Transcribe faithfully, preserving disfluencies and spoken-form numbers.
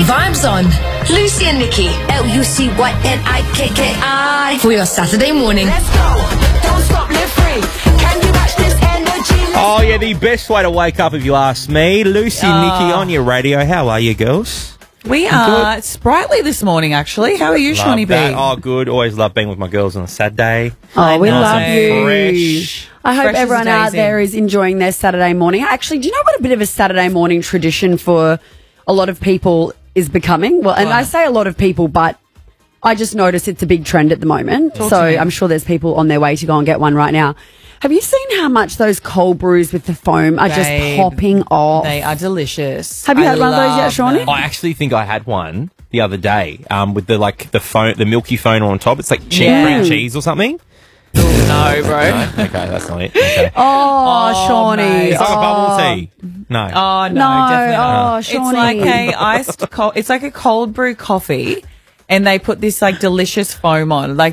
Vibes on. Lucy and Nikki. L U C Y N I K K I. For your Saturday morning. Let's go. Don't stop, live free. Can you match this energy? Oh, yeah, the best way to wake up, if you ask me. Lucy and Nikki on your radio. How are you, girls? We are sprightly this morning, actually. How are you, Love Shawnee B? that. Oh, good. Always love being with my girls on a Saturday. Oh, we Nice love and you. fresh. I hope Fresh as a everyone out daisy. there is enjoying their Saturday morning. Actually, do you know what a bit of a Saturday morning tradition for a lot of people is becoming? Well, and What? I say a lot of people, but I just notice it's a big trend at the moment. Talk so to me. I'm sure there's people on their way to go and get one right now. Have you seen how much those cold brews with the foam are just Babe, popping off? They are delicious. Have you I had one of those yet, love Shawnee? them. I actually think I had one the other day um, with the like the phone, the milky foam on top. It's like cheap Yeah. cream cheese or something. No, bro. No? Okay, that's not it. Okay. Oh, Oh, Shawnee. mate. It's like a Oh. bubble tea. No. Oh, no, No, definitely not. oh, It's Shawnee. like a iced, co- it's like a cold brew coffee, and they put this like delicious foam on. Like